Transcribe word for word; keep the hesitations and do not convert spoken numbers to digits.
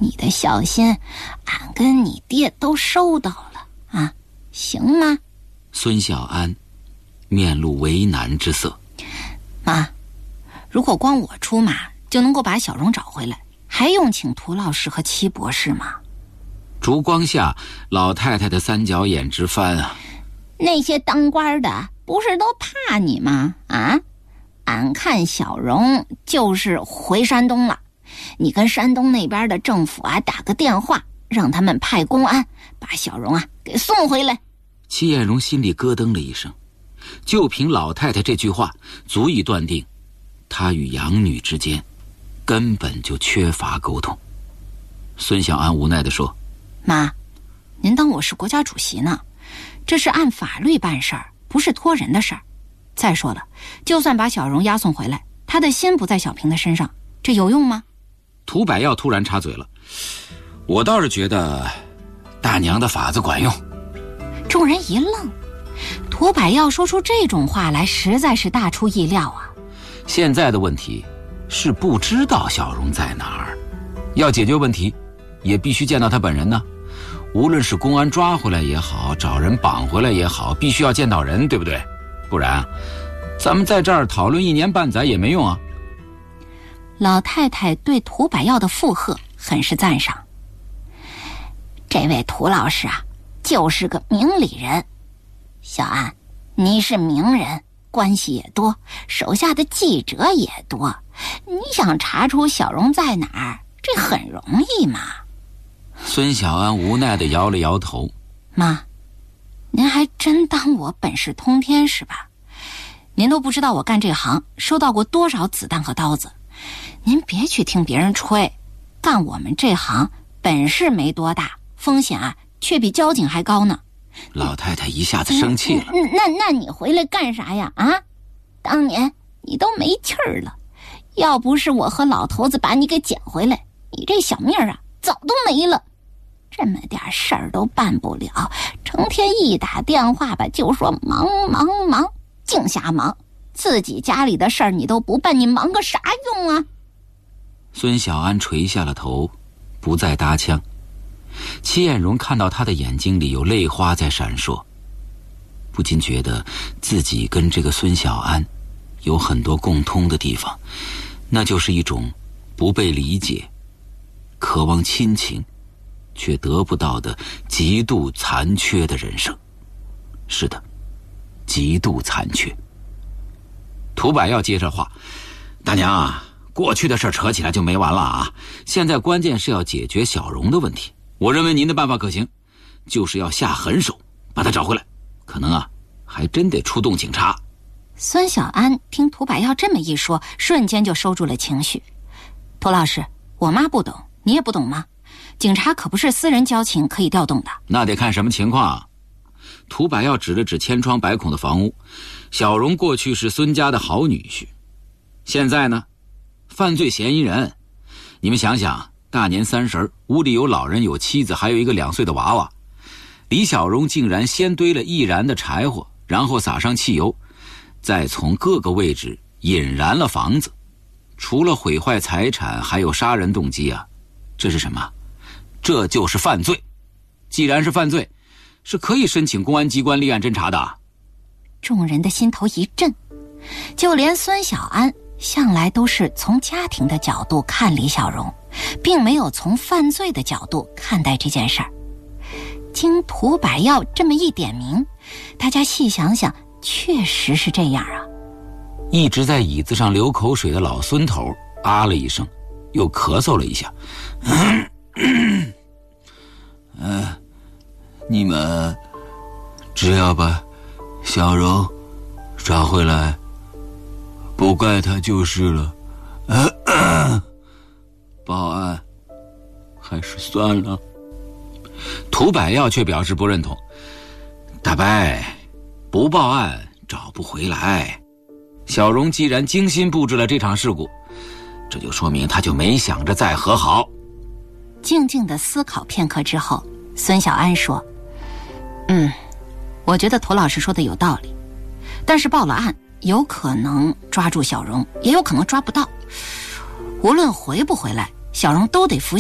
你的孝心，俺跟你爹都收到了啊，行吗？ 孙小安面露为难之色。 妈，如果光我出马就能够把小荣找回来，还用请涂老师和戚博士吗？ 烛光下，老太太的三角眼直翻啊！ 那些当官的不是都怕你吗？啊，俺看小荣就是回山东了，你跟山东那边的政府啊打个电话，让他们派公安把小荣啊给送回来。 戚艳荣心里咯噔了一声，就凭老太太这句话，足以断定她与养女之间根本就缺乏沟通。孙小安无奈地说： 妈，您当我是国家主席呢？这是按法律办事儿，不是托人的事儿。再说了，就算把小荣押送回来，他的心不在小平的身上，这有用吗？ 涂百耀突然插嘴了：我倒是觉得大娘的法子管用。 众人一愣，涂百耀说出这种话来实在是大出意料啊。 现在的问题是不知道小荣在哪儿，要解决问题也必须见到他本人呢。无论是公安抓回来也好，找人绑回来也好，必须要见到人，对不对？不然咱们在这儿讨论一年半载也没用啊。 老太太对涂百耀的附和很是赞赏。这位涂老师啊，就是个明理人。小安，你是名人，关系也多，手下的记者也多，你想查出小荣在哪儿，这很容易嘛。 孙小安无奈地摇了摇头。 妈，您还真当我本事通天是吧？您都不知道我干这行收到过多少子弹和刀子。您别去听别人吹，干我们这行本事没多大，风险啊却比交警还高呢。 老太太一下子生气了。 那那你回来干啥呀？啊，当年你都没气儿了，要不是我和老头子把你给捡回来，你这小命啊早都没了。这么点事儿都办不了，成天一打电话吧就说忙忙忙，净瞎忙，自己家里的事儿你都不办，你忙个啥用啊？ 孙小安垂下了头，不再搭腔。戚艳荣看到他的眼睛里有泪花在闪烁，不禁觉得自己跟这个孙小安有很多共通的地方，那就是一种不被理解，渴望亲情却得不到的极度残缺的人生。是的，极度残缺。涂百耀接着话：大娘啊，过去的事扯起来就没完了啊！现在关键是要解决小荣的问题。我认为您的办法可行，就是要下狠手把他找回来，可能啊还真得出动警察。 孙小安听涂百耀这么一说，瞬间就收住了情绪。涂老师，我妈不懂，你也不懂吗？警察可不是私人交情可以调动的。 那得看什么情况。涂百耀指了指千疮百孔的房屋，小荣过去是孙家的好女婿，现在呢犯罪嫌疑人。你们想想，大年三十屋里有老人有妻子，还有一个两岁的娃娃，李小荣竟然先堆了易燃的柴火，然后撒上汽油，再从各个位置引燃了房子。除了毁坏财产，还有杀人动机啊！这是什么？这就是犯罪。既然是犯罪，是可以申请公安机关立案侦查的。 众人的心头一震，就连孙小安向来都是从家庭的角度看李小荣，并没有从犯罪的角度看待这件事儿。经涂百耀这么一点名，大家细想想，确实是这样啊。 一直在椅子上流口水的老孙头啊了一声，又咳嗽了一下。嗯、呃，你们只要把小荣找回来，不怪他就是了。呃呃、报案还是算了。涂百耀却表示不认同。大伯，不报案找不回来。小荣既然精心布置了这场事故，这就说明他就没想着再和好。 静静地思考片刻之后，孙小安说：嗯，我觉得涂老师说的有道理，但是报了案有可能抓住小荣，也有可能抓不到，无论回不回来，小荣都得服